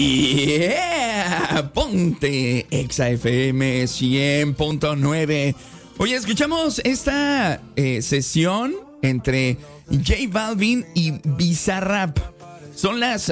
Yeah, ponte Exa FM 100.9. Oye, escuchamos esta sesión entre J Balvin y Bizarrap. Son las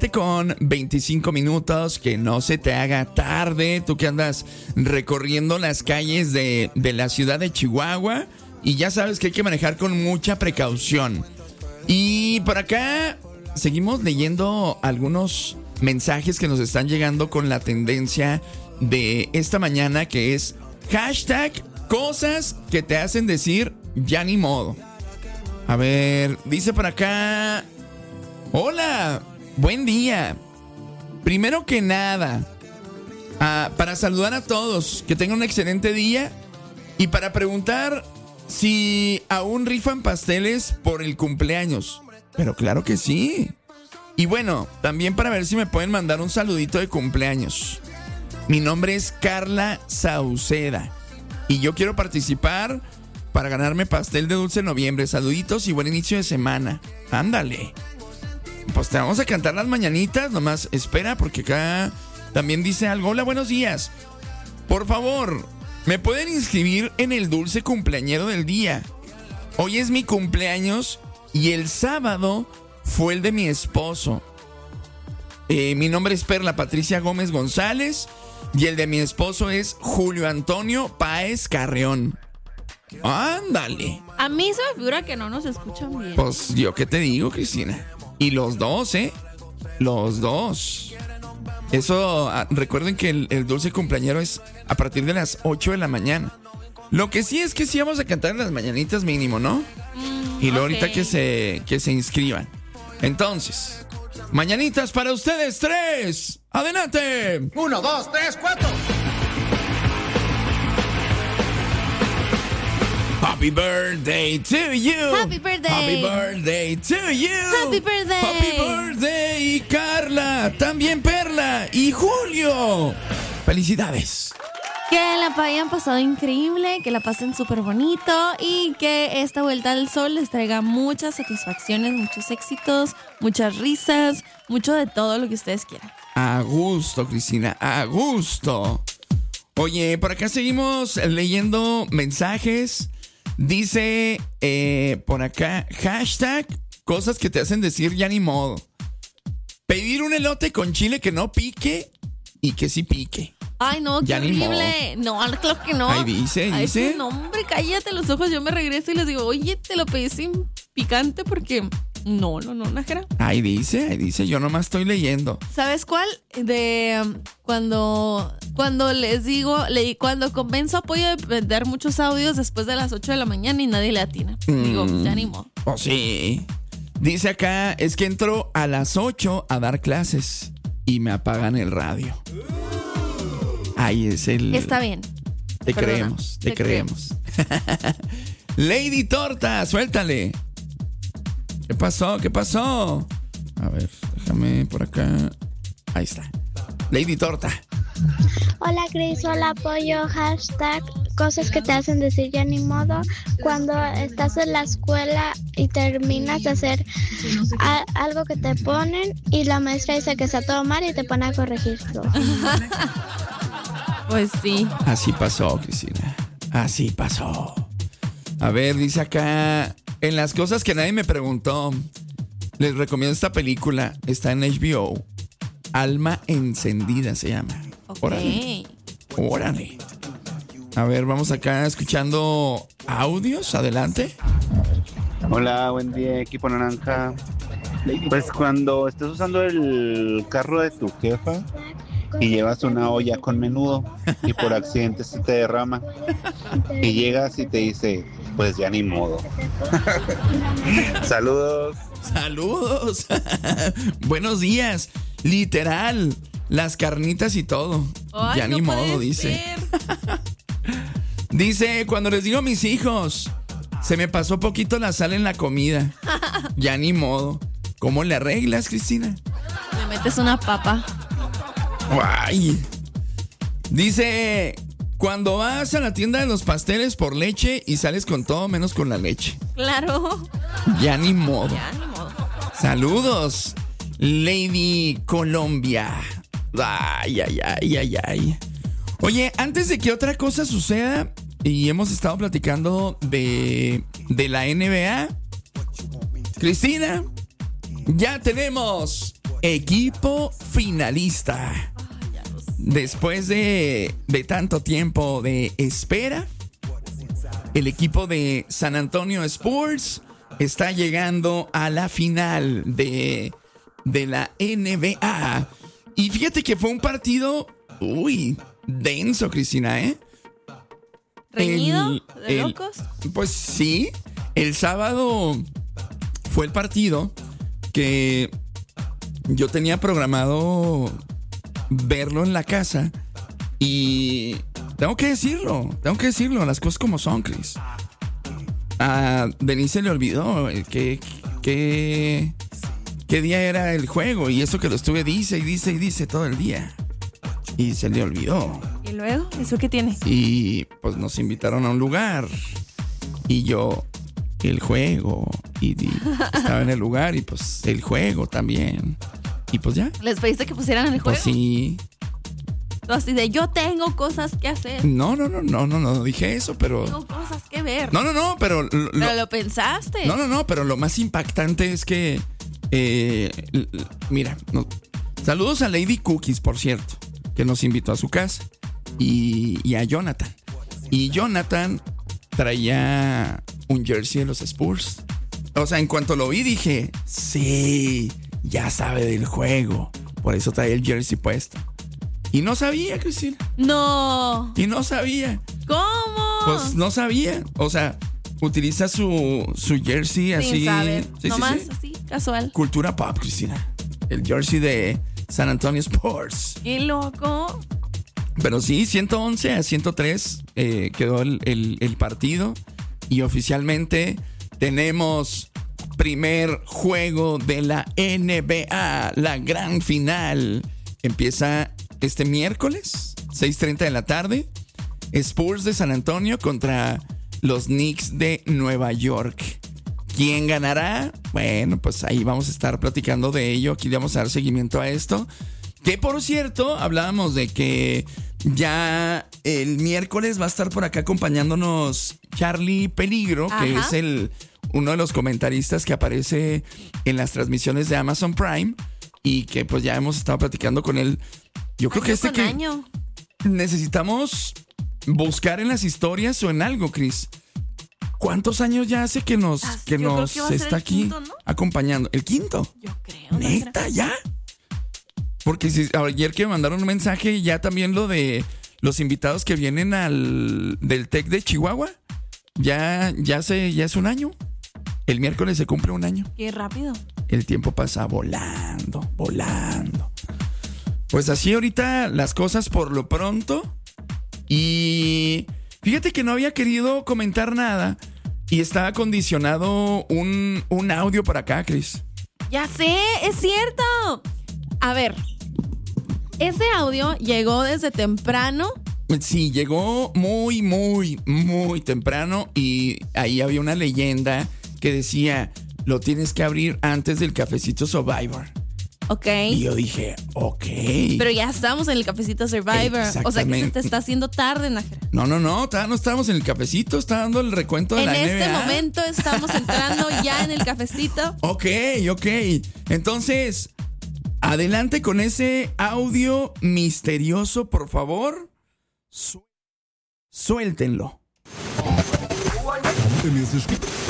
7:25. Que no se te haga tarde. Tú que andas recorriendo las calles de la ciudad de Chihuahua. Y ya sabes que hay que manejar con mucha precaución. Y por acá seguimos leyendo algunos mensajes que nos están llegando con la tendencia de esta mañana, que es hashtag cosas que te hacen decir ya ni modo. A ver, dice por acá: hola, buen día. Primero que nada, para saludar a todos, que tengan un excelente día. Y para preguntar si aún rifan pasteles por el cumpleaños. Pero claro que sí. Y bueno, también para ver si me pueden mandar un saludito de cumpleaños. Mi nombre es Carla Sauceda y yo quiero participar para ganarme pastel de dulce en noviembre. Saluditos y buen inicio de semana. Ándale. Pues te vamos a cantar las mañanitas. Nomás espera, porque acá también dice algo. Hola, buenos días. Por favor, ¿me pueden inscribir en el dulce cumpleañero del día? Hoy es mi cumpleaños y el sábado fue el de mi esposo. Mi nombre es Perla Patricia Gómez González y el de mi esposo es Julio Antonio Páez Carreón. Ándale. A mí se me figura que no nos escuchan bien. Pues yo qué te digo, Cristina. Y los dos, los dos. Eso, recuerden que el dulce cumpleañero es a partir de las 8 de la mañana. Lo que sí es que sí vamos a cantar las mañanitas mínimo, ¿no? Y luego ahorita que se inscriban. Entonces, mañanitas para ustedes tres. ¡Adelante! 1, 2, 3, 4. Happy birthday to you. Happy birthday. Happy birthday to you. Happy birthday. Happy birthday, Carla. También Perla y Julio. Felicidades. Que la hayan pasado increíble, que la pasen súper bonito y que esta vuelta al sol les traiga muchas satisfacciones, muchos éxitos, muchas risas, mucho de todo lo que ustedes quieran. A gusto, Cristina, a gusto. Oye, por acá seguimos leyendo mensajes. Dice por acá, hashtag cosas que te hacen decir ya ni modo. Pedir un elote con chile que no pique y que sí pique. Ay, no, qué horrible. No, claro que no. Ahí dice. No, hombre, cállate los ojos. Yo me regreso y les digo, oye, te lo pedí sin picante porque... No, Najera. Ahí dice. Yo nomás estoy leyendo. ¿Sabes cuál? De cuando les digo, cuando convenzo a Pollo de vender muchos audios después de las 8 de la mañana y nadie le atina. Digo, ya ni modo. Oh, sí. Dice acá, es que entro a las 8 a dar clases y me apagan el radio. Ahí es el... Está bien. Te creemos. Lady Torta, suéltale. ¿Qué pasó? A ver, déjame por acá. Ahí está. Lady Torta. Hola, Cris, hola, Pollo. Hashtag cosas que te hacen decir ya ni modo. Cuando estás en la escuela y terminas de hacer algo que te ponen y la maestra dice que está todo mal y te pone a corregirlo. Pues sí. Así pasó, Cristina. Así pasó. A ver, dice acá, en las cosas que nadie me preguntó, les recomiendo esta película. Está en HBO. Alma Encendida se llama. Okay. Órale. A ver, vamos acá escuchando audios. Adelante. Hola, buen día, equipo naranja. Pues cuando estés usando el carro de tu jefa y llevas una olla con menudo y por accidente se te derrama y llegas y te dice, pues ya ni modo. Saludos. Buenos días. Literal, las carnitas y todo. Ay, ya ni modo, dice. Dice, cuando les digo a mis hijos, se me pasó poquito la sal en la comida. Ya ni modo. ¿Cómo le arreglas, Cristina? Le metes una papa. Guay. Dice, cuando vas a la tienda de los pasteles por leche y sales con todo menos con la leche. Claro. Ya ni modo. Ya ni modo. Saludos, Lady Colombia. Ay. Oye, antes de que otra cosa suceda, y hemos estado platicando de la NBA, Cristina, ya tenemos equipo finalista. Después de tanto tiempo de espera, el equipo de San Antonio Spurs está llegando a la final de la NBA. Y fíjate que fue un partido, denso, Cristina, ¿eh? ¿Reñido? ¿De locos? Pues sí, el sábado fue el partido que yo tenía programado verlo en la casa y tengo que decirlo, las cosas como son, Chris. A Denise se le olvidó qué día era el juego y eso que lo estuve dice todo el día y se le olvidó. ¿Y luego? ¿Eso qué tiene? Y pues nos invitaron a un lugar y yo el juego y estaba en el lugar y pues el juego también. Y pues ya. ¿Les pediste que pusieran el juego? Pues sí. Tú así de, yo tengo cosas que hacer. No dije eso, pero... Tengo cosas que ver. No, pero... Pero lo pensaste. No, pero lo más impactante es que... mira, saludos a Lady Cookies, por cierto, que nos invitó a su casa. Y a Jonathan. Y Jonathan traía un jersey de los Spurs. O sea, en cuanto lo vi dije, sí, ya sabe del juego. Por eso traía el jersey puesto. Y no sabía, Cristina. No. Y no sabía. ¿Cómo? Pues no sabía. O sea, utiliza su jersey así. Sin saber. Sí, nomás sí. así, casual. Cultura pop, Cristina. El jersey de San Antonio Spurs. Qué loco. Pero sí, 111-103 quedó el partido. Y oficialmente tenemos primer juego de la NBA. La gran final. Empieza este miércoles, 6:30 de la tarde. Spurs de San Antonio contra los Knicks de Nueva York. ¿Quién ganará? Bueno, pues ahí vamos a estar platicando de ello. Aquí le vamos a dar seguimiento a esto. Que por cierto, hablábamos de que ya el miércoles va a estar por acá acompañándonos Charlie Peligro, que es uno de los comentaristas que aparece en las transmisiones de Amazon Prime y que pues ya hemos estado platicando con él. Yo creo que necesitamos buscar en las historias o en algo, Chris. ¿Cuántos años ya hace que nos está aquí quinto, ¿no? Acompañando? ¿El quinto? Yo creo. ¿Neta? ¿Ya? Porque ayer que me mandaron un mensaje, ya también lo de los invitados que vienen del TEC de Chihuahua, ya es un año. El miércoles se cumple un año. Qué rápido. El tiempo pasa volando. Pues así ahorita las cosas por lo pronto. Y fíjate que no había querido comentar nada y estaba condicionado un audio para acá, Chris. Ya sé, es cierto. A ver, ese audio llegó desde temprano. Sí, llegó muy, muy, muy temprano y ahí había una leyenda que decía, lo tienes que abrir antes del cafecito Survivor. Ok. Y yo dije, ok. Pero ya estamos en el cafecito Survivor. O sea que se te está haciendo tarde, Nájera. No, todavía no estábamos en el cafecito, está dando el recuento de la NBA. En este momento estamos entrando ya en el cafecito. Ok. Entonces, adelante con ese audio misterioso, por favor. Suéltenlo.